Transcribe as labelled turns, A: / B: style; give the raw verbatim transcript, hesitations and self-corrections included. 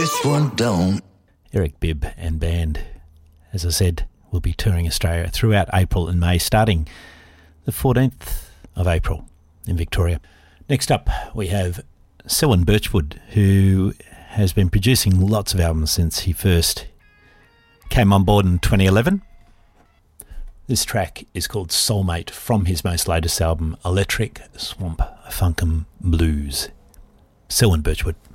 A: this one down.
B: Eric Bibb and band, as I said, will be touring Australia throughout April and May, starting the fourteenth of April in Victoria. Next up, we have Selwyn Birchwood, who has been producing lots of albums since he first came on board in twenty eleven. This track is called Soulmate from his most latest album, Electric Swamp Funkum Blues. Selwyn Birchwood.